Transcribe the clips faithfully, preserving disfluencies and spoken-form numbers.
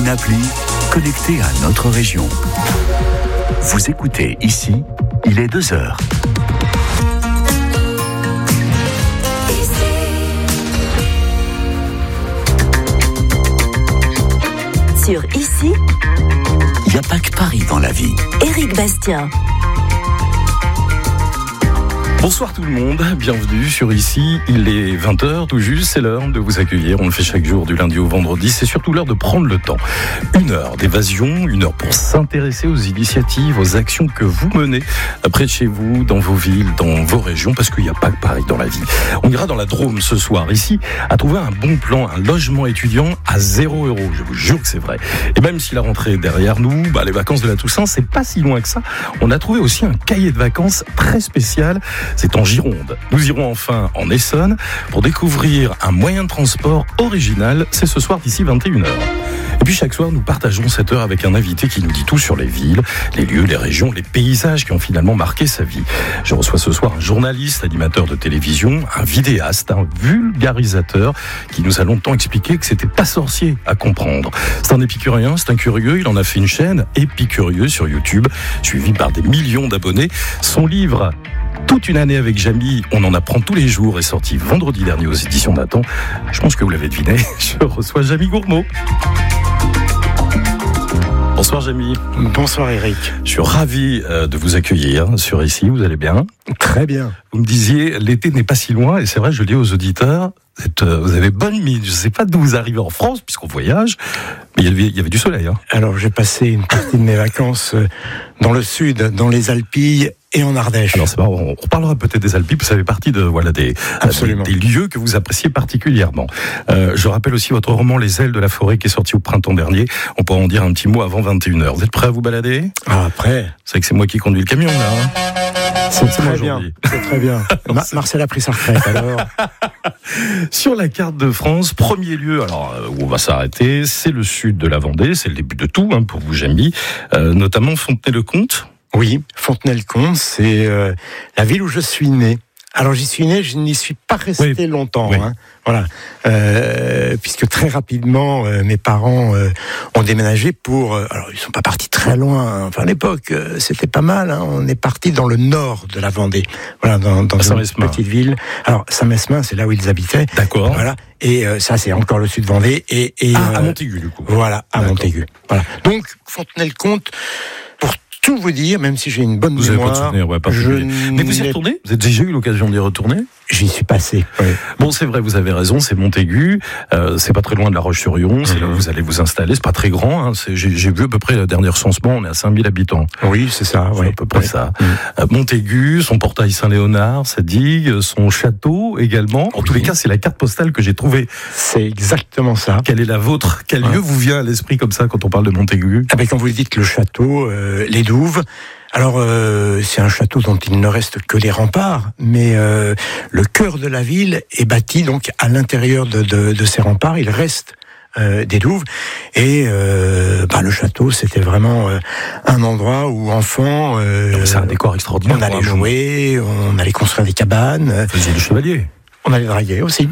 une appli connectée à notre région. Vous écoutez ici, il est deux heures. Sur Ici, il n'y a pas que Paris dans la vie. Éric Bastien. Bonsoir tout le monde, bienvenue sur Ici, il est vingt heures tout juste, c'est l'heure de vous accueillir, on le fait chaque jour du lundi au vendredi, c'est surtout l'heure de prendre le temps. Une heure d'évasion, une heure pour s'intéresser aux initiatives, aux actions que vous menez près de chez vous, dans vos villes, dans vos régions, parce qu'il n'y a pas que Paris dans la vie. On ira dans la Drôme ce soir, ici, à trouver un bon plan, un logement étudiant à zéro euro, je vous jure que c'est vrai. Et même si la rentrée est derrière nous, bah, les vacances de la Toussaint, c'est pas si loin que ça. On a trouvé aussi un cahier de vacances très spécial. C'est en Gironde. Nous irons enfin en Essonne pour découvrir un moyen de transport original. C'est ce soir d'ici vingt et une heures. Et puis chaque soir, nous partageons cette heure avec un invité qui nous dit tout sur les villes, les lieux, les régions, les paysages qui ont finalement marqué sa vie. Je reçois ce soir un journaliste, animateur de télévision, un vidéaste, un vulgarisateur qui nous a longtemps expliqué que c'était pas sorcier à comprendre. C'est un épicurien, c'est un curieux, il en a fait une chaîne, Épicurieux, sur YouTube, suivi par des millions d'abonnés. Son livre Toute une année avec Jamy, on en apprend tous les jours, est sorti vendredi dernier aux éditions Nathan. Je pense que vous l'avez deviné, je reçois Jamy Gourmaud. Bonsoir Jamy. Bonsoir Éric. Je suis ravi de vous accueillir sur Ici, vous allez bien? Très bien. Vous me disiez, l'été n'est pas si loin, et c'est vrai, je le dis aux auditeurs, vous avez bonne mine. Je ne sais pas d'où vous arrivez en France, puisqu'on voyage, mais il y avait, il y avait du soleil. Hein. Alors j'ai passé une partie de mes vacances dans le sud, dans les Alpilles et en Ardèche. Alors c'est marrant, on, on parlera peut-être des Alpilles, ça fait partie de, voilà, des, des, des lieux que vous appréciez particulièrement. Euh, je rappelle aussi votre roman Les ailes de la forêt qui est sorti au printemps dernier. On pourra en dire un petit mot avant vingt et une heures. Vous êtes prêts à vous balader? Ah, prêt. C'est que c'est moi qui conduis le camion, là. Hein. C'est très bien, c'est très bien. Ma- Marcel a pris sa retraite, alors. Sur la carte de France, premier lieu alors, où on va s'arrêter, c'est le sud de la Vendée, c'est le début de tout, hein, pour vous, Jamy, euh, notamment Fontenay-le-Comte. Oui, Fontenay-le-Comte, c'est euh, la ville où je suis né. Alors j'y suis né, je n'y suis pas resté oui. longtemps, oui. hein, voilà, euh, puisque très rapidement euh, mes parents euh, ont déménagé pour. Euh, alors ils sont pas partis très loin. Enfin à l'époque euh, c'était pas mal. Hein, on est parti dans le nord de la Vendée, voilà, dans, dans une petite ville. Alors Saint-Mesmin, c'est là où ils habitaient. D'accord. Voilà. Et euh, ça c'est encore le sud de Vendée. Et, et ah, euh, à Montaigu du coup. Voilà, à D'accord. Montaigu. Voilà. Donc Fontenay-le-Comte. Pour tout vous dire, même si j'ai une bonne vous mémoire, avez pas de souvenir, ouais, pas je mais vous y retournez? Vous avez déjà eu l'occasion d'y retourner? J'y suis passé. Oui. Bon, c'est vrai, vous avez raison, c'est Montaigu, euh, c'est pas très loin de La Roche-sur-Yon, c'est mmh. là où vous allez vous installer, c'est pas très grand, hein, c'est, j'ai, j'ai vu à peu près le dernier recensement, on est à cinq mille habitants. Oui, c'est ça, c'est ouais. à peu près ouais. ça. Mmh. Euh, Montaigu, son portail Saint-Léonard, sa digue, son château également. En oui. tous les cas, c'est la carte postale que j'ai trouvée. C'est exactement ça. Quelle est la vôtre? Quel ouais. lieu vous vient à l'esprit comme ça quand on parle de Montaigu? Ah ben, quand vous dites le château, euh, les Douves. Alors, euh, c'est un château dont il ne reste que les remparts, mais euh, le cœur de la ville est bâti donc à l'intérieur de, de, de ces remparts. Il reste euh, des douves et euh, bah, le château, c'était vraiment euh, un endroit où enfants, euh, c'est un décor extraordinaire. On allait jouer, on allait construire des cabanes. Vous faisiez du chevalier. On allait draguer aussi.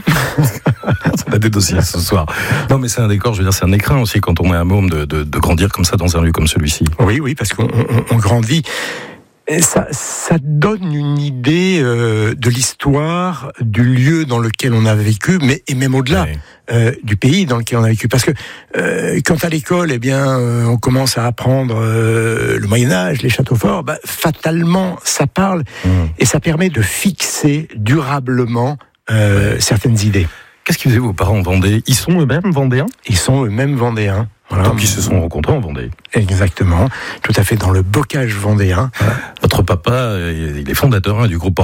On a des dossiers ce soir. Non, mais c'est un décor, je veux dire, c'est un écrin aussi quand on est un môme de, de, de grandir comme ça dans un lieu comme celui-ci. Oui, oui, parce qu'on on, on grandit. Et ça, ça donne une idée euh, de l'histoire, du lieu dans lequel on a vécu, mais et même au-delà oui. euh, du pays dans lequel on a vécu. Parce que euh, quand à l'école, eh bien, euh, on commence à apprendre euh, le Moyen Âge, les châteaux forts, bah, fatalement, ça parle mmh. et ça permet de fixer durablement euh, certaines idées. Qu'est-ce qu'ils faisaient vos parents en Vendée? Ils sont eux-mêmes vendéens? Ils sont eux-mêmes vendéens. Voilà. Donc ils se sont rencontrés en Vendée. Exactement, tout à fait dans le bocage vendéen. Voilà. Votre papa, il est fondateur hein, du groupe